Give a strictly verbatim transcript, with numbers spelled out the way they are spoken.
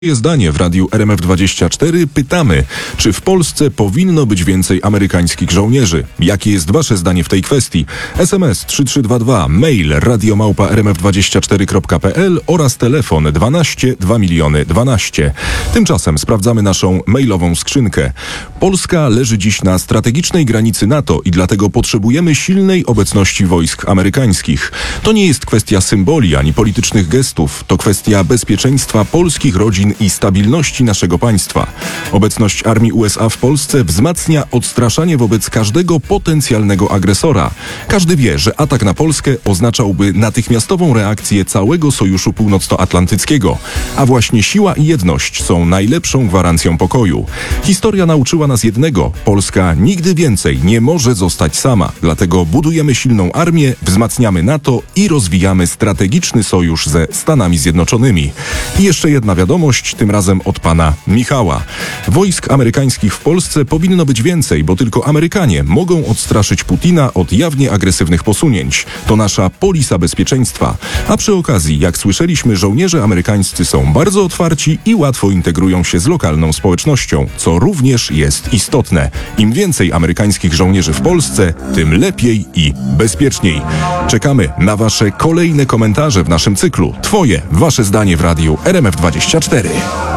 Zdanie w radiu R M F dwadzieścia cztery. Pytamy, czy w Polsce powinno być więcej amerykańskich żołnierzy? Jakie jest wasze zdanie w tej kwestii? S M S trzy trzy dwa dwa, mail radio małpa r m f dwadzieścia cztery kropka p l oraz telefon dwanaście dwa miliony dwanaście. Tymczasem sprawdzamy naszą mailową skrzynkę. Polska leży dziś na strategicznej granicy NATO i dlatego potrzebujemy silnej obecności wojsk amerykańskich. To nie jest kwestia symboli ani politycznych gestów, to kwestia bezpieczeństwa polskich rodzin i stabilności naszego państwa. Obecność armii U S A w Polsce wzmacnia odstraszanie wobec każdego potencjalnego agresora. Każdy wie, że atak na Polskę oznaczałby natychmiastową reakcję całego Sojuszu Północnoatlantyckiego, a właśnie siła i jedność są najlepszą gwarancją pokoju. Historia nauczyła nas jednego: Polska nigdy więcej nie może zostać sama, dlatego budujemy silną armię, wzmacniamy NATO i rozwijamy strategiczny sojusz ze Stanami Zjednoczonymi. I jeszcze jedna wiadomość, tym razem od pana Michała. Wojsk amerykańskich w Polsce powinno być więcej, bo tylko Amerykanie mogą odstraszyć Putina od jawnie agresywnych posunięć. To nasza polisa bezpieczeństwa. A przy okazji, jak słyszeliśmy, żołnierze amerykańscy są bardzo otwarci i łatwo integrują się z lokalną społecznością, co również jest istotne. Im więcej amerykańskich żołnierzy w Polsce, tym lepiej i bezpieczniej. Czekamy na wasze kolejne komentarze w naszym cyklu. Twoje, wasze zdanie w radiu R M F dwadzieścia cztery.